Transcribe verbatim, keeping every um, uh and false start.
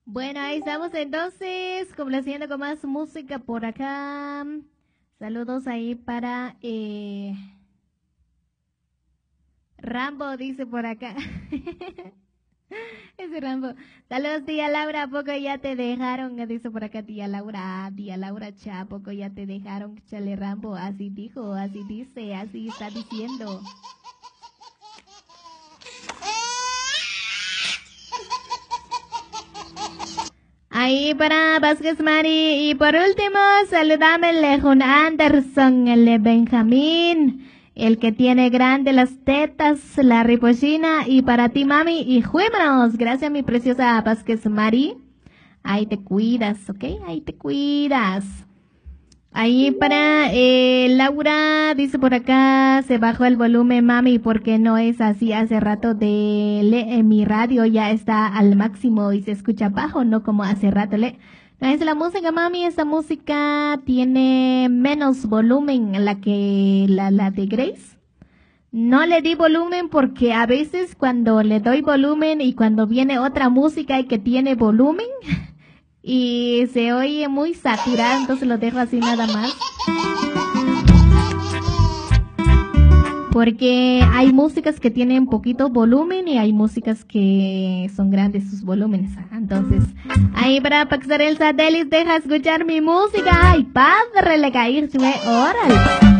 Bueno, ahí estamos entonces, complaciendo con más música por acá. Saludos ahí para eh, Rambo, dice por acá. Ese Rambo. Saludos, tía Laura, ¿a poco ya te dejaron? Dice por acá tía Laura, tía Laura, cha, ¿a poco ya te dejaron? Chale Rambo, así dijo, así dice, así está diciendo. Ahí para Vázquez Mari. Y por último, saludame el Lejón Anderson, el de Benjamín, el que tiene grande las tetas, la ripollina. Y para ti, mami, y juémonos. Gracias, mi preciosa Vázquez Mari. Ahí te cuidas, ¿ok? Ahí te cuidas. Ahí para eh, Laura, dice por acá, se bajó el volumen, mami, porque no es así. Hace rato de le, en mi radio ya está al máximo y se escucha bajo, no como hace rato. Le, no es la música, mami, esta música tiene menos volumen la que la, la de Grace. No le di volumen porque a veces cuando le doy volumen y cuando viene otra música y que tiene volumen y se oye muy saturado, entonces lo dejo así nada más. Porque hay músicas que tienen poquito volumen y hay músicas que son grandes sus volúmenes. Entonces, ahí para Paxar el satélite, deja escuchar mi música. Ay, padre, le caí, órale.